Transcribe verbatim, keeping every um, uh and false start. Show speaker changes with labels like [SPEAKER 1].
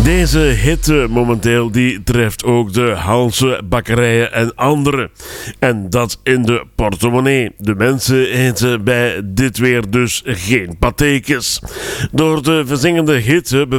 [SPEAKER 1] Deze hitte momenteel die treft ook de Halse bakkerijen en andere. En dat in de portemonnee. De mensen eten bij dit weer dus geen patekes. Door de verzingende hitte